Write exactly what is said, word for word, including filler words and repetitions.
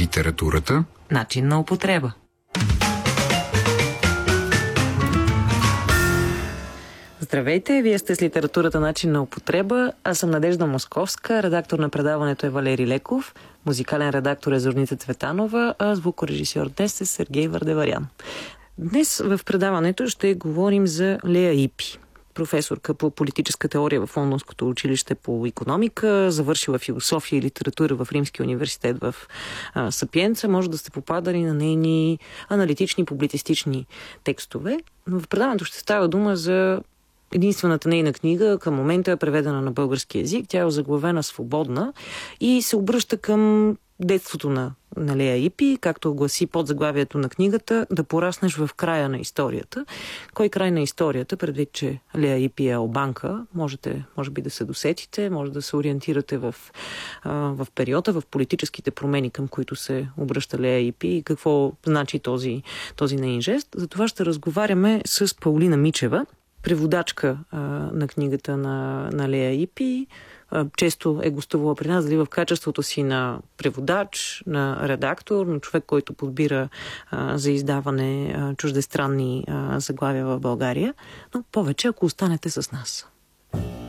Литературата. Начин на употреба. Здравейте, вие сте с Литературата начин на употреба. Аз съм Надежда Московска, редактор на предаването е Валери Леков, музикален редактор е Зорница Цветанова, а звукорежисьор днес е Сергей Вардеварян. Днес в предаването ще говорим за Лея Ипи, професорка по политическа теория в Лондонското училище по икономика, завършила философия и литература в Римския университет в а, Сапиенца. Може да сте попадали на нейни аналитични, публицистични текстове. Но в предаването ще става дума за единствената нейна книга, към момента е преведена на български език. Тя е озаглавена "Свободна" и се обръща към детството на, на Лея Ипи, както гласи подзаглавието на книгата, да пораснеш в края на историята. Кой край на историята, предвид, че Лея Ипи е албанка, можете, може би да се досетите, може да се ориентирате в, а, в периода, в политическите промени, към които се обръща Лея Ипи и какво значи този, този нейн жест. За това ще разговаряме с Паулина Мичева, преводачка а, на книгата на, на Лея Ипи. А, често е гостувала при нас, дали в качеството си на преводач, на редактор, на човек, който подбира а, за издаване а, чуждестранни а, заглавия в България. Но повече, ако останете с нас.